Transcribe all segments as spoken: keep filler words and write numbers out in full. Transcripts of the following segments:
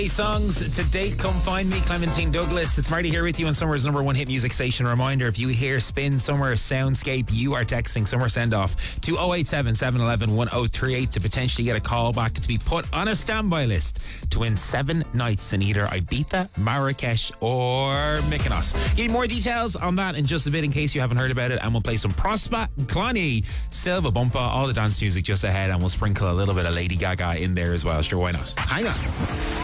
Songs to date, come find me, Clementine Douglas. It's Marty here with you on Summer's number one hit music station. Reminder, if you hear Spin Summer Soundscape, you are texting Summer Send Off to oh eight seven, seven one one, one oh three eight to potentially get a call back to be put on a standby list to win seven nights in either Ibiza, Marrakesh or Mykonos. Get more details on that in just a bit in case you haven't heard about it, and we'll play some Prospa, Cloney, Silva Bumpa, all the dance music just ahead, and we'll sprinkle a little bit of Lady Gaga in there as well. Sure, why not? Hang on.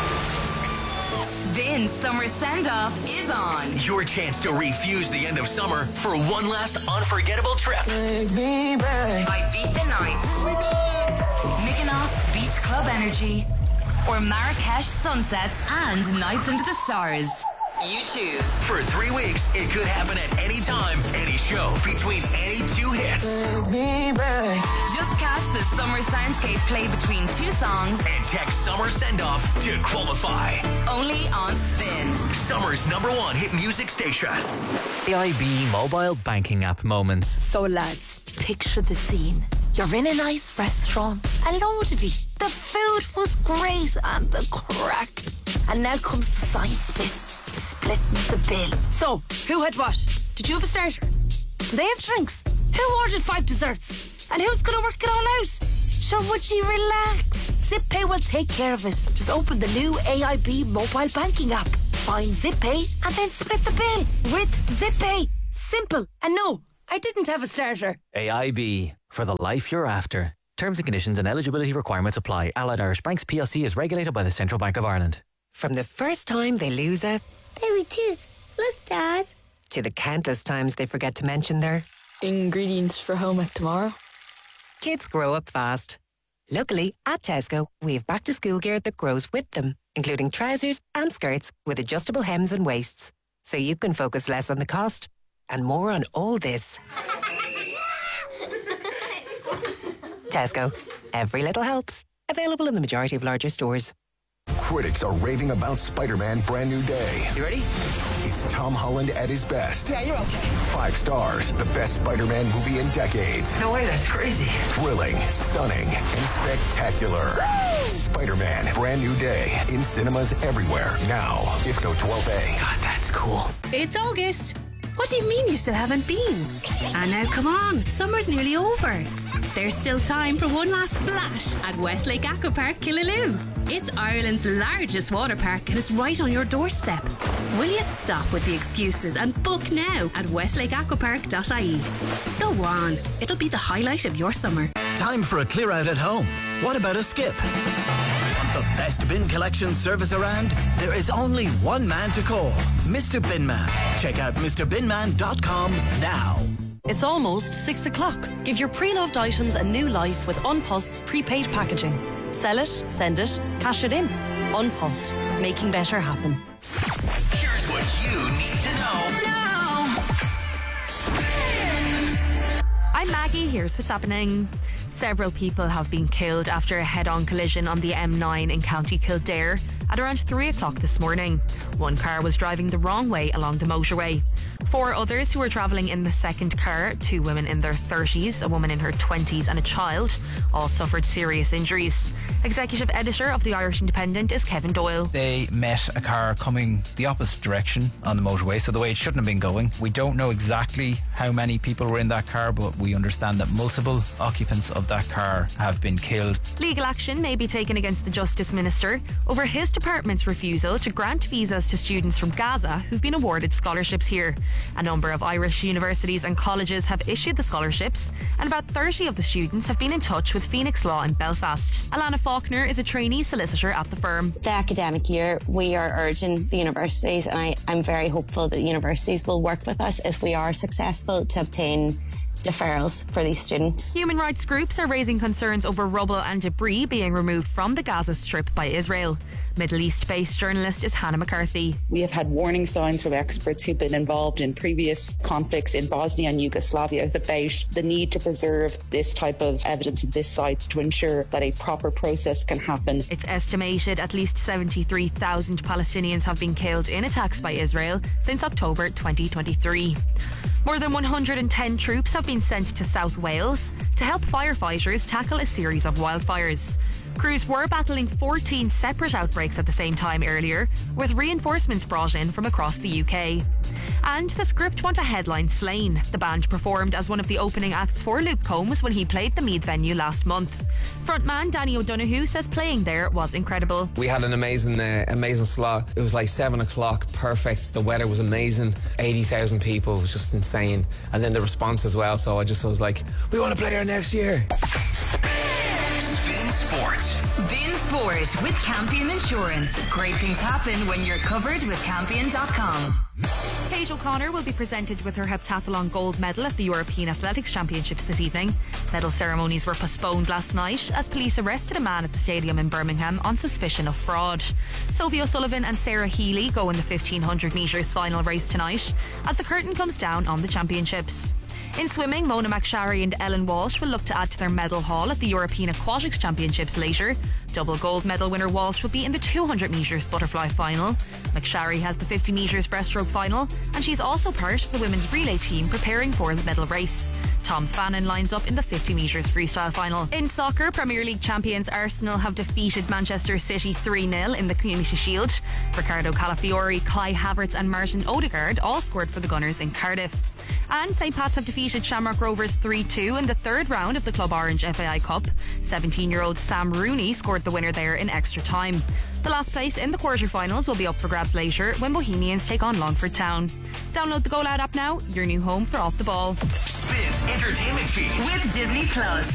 Spin Summer Send-Off is on. Your chance to refuse the end of summer for one last unforgettable trip. Take me back. Ibiza Nights, Mykonos Beach Club Energy, or Marrakesh Sunsets and Nights Under the Stars. You choose. For three weeks, it could happen at any time, any show, between any two hits. Take me back. Just catch the summer soundscape play between two songs And text Summer Send-Off to qualify. only on Spin. Summer's number one hit music station. A I B mobile banking app moments. So lads, picture the scene. You're in a nice restaurant, a load of you. The food was great and the crack. And now comes the science bit, splitting the bill. So, who had what? Did you have a starter? Do they have drinks? Who ordered five desserts? And who's going to work it all out? Sure, would you relax? ZipPay will take care of it. Just open the new A I B mobile banking app. Find ZipPay and then split the bill with ZipPay. Simple. And no, I didn't have a starter. A I B, for the life you're after. Terms and conditions and eligibility requirements apply. Allied Irish Banks P L C is regulated by the Central Bank of Ireland. From the first time they lose a baby tooth. Look, Dad. to the countless times they forget to mention their ingredients for home ec tomorrow. Kids grow up fast. Luckily, at Tesco, we have back to school gear that grows with them, including trousers and skirts with adjustable hems and waists. So you can focus less on the cost and more on all this. Tesco. Every little helps. Available in the majority of larger stores. Critics are raving about Spider-Man Brand New Day. You ready? It's Tom Holland at his best. Yeah, you're okay. Five stars, the best Spider-Man movie in decades. No way, that's crazy. Thrilling, stunning, and spectacular. Woo! Spider-Man Brand New Day in cinemas everywhere now. If no twelve A. God, that's cool. It's August. What do you mean you still haven't been? And now come on, summer's nearly over. There's still time for one last splash at Westlake Aquapark Killaloe. It's Ireland's largest water park and it's right on your doorstep. Will you stop with the excuses and book now at westlake aquapark dot I E? Go on, it'll be the highlight of your summer. Time for a clear out at home. What about a skip? Want the best bin collection service around? There is only one man to call, Mister Binman. Check out Mr bin man dot com now. It's almost six o'clock. Give your pre-loved items a new life with Unpost's prepaid packaging. Sell it, send it, cash it in. Unpost, making better happen. Here's what you need to know now. Spin. I'm Maggie. Here's what's happening. Several people have been killed after a head-on collision on the M nine in County Kildare at around three o'clock this morning. One car was driving the wrong way along the motorway. Four others who were travelling in the second car, two women in their thirties, a woman in her twenties and a child, all suffered serious injuries. Executive editor of the Irish Independent is Kevin Doyle. They met a car coming the opposite direction on the motorway, so the way it shouldn't have been going. We don't know exactly how many people were in that car, but we understand that multiple occupants of that car have been killed. Legal action may be taken against the Justice Minister over his department's refusal to grant visas to students from Gaza who've been awarded scholarships here. A number of Irish universities and colleges have issued the scholarships, and about thirty of the students have been in touch with Phoenix Law in Belfast. Alana Faulkner is a trainee solicitor at the firm. The academic year, we are urging the universities, and I, I'm very hopeful that universities will work with us if we are successful to obtain deferrals for these students. Human rights groups are raising concerns over rubble and debris being removed from the Gaza Strip by Israel. Middle East-based journalist is Hannah McCarthy. We have had warning signs from experts who've been involved in previous conflicts in Bosnia and Yugoslavia about the need to preserve this type of evidence at this site to ensure that a proper process can happen. It's estimated at least seventy-three thousand Palestinians have been killed in attacks by Israel since October twenty twenty-three. More than one hundred ten troops have been sent to South Wales to help firefighters tackle a series of wildfires. Crews were battling fourteen separate outbreaks at the same time earlier, with reinforcements brought in from across the U K. And the Script want a headline Slain. The band performed as one of the opening acts for Luke Combs when he played the Meath venue last month. Frontman Danny O'Donoghue says playing there was incredible. We had an amazing uh, amazing slot. It was like seven o'clock, perfect. The weather was amazing. eighty thousand people, it was just insane. And then the response as well, so I just was like, we want to play here next year. Spin Sport. Spin Sport with Campion Insurance. Great things happen when you're covered with Campion dot com. Paige O'Connor will be presented with her heptathlon gold medal at the European Athletics Championships this evening. Medal ceremonies were postponed last night as police arrested a man at the stadium in Birmingham on suspicion of fraud. Sophie O'Sullivan and Sarah Healy go in the fifteen hundred metres final race tonight as the curtain comes down on the championships. In swimming, Mona McSharry and Ellen Walsh will look to add to their medal haul at the European Aquatics Championships later. Double gold medal winner Walsh will be in the two hundred metres butterfly final. McSharry has the fifty metres breaststroke final, and she's also part of the women's relay team preparing for the medal race. Tom Fannin lines up in the fifty metres freestyle final. In soccer, Premier League champions Arsenal have defeated Manchester City three nil in the Community Shield. Ricardo Calafiori, Kai Havertz and Martin Odegaard all scored for the Gunners in Cardiff. And Saint Pat's have defeated Shamrock Rovers three two in the third round of the Club Orange F A I Cup. seventeen-year-old Sam Rooney scored the winner there in extra time. The last place in the quarter-finals will be up for grabs later when Bohemians take on Longford Town. Download the Go Loud app now, your new home for Off the Ball. Spins Entertainment Feed with Disney Plus.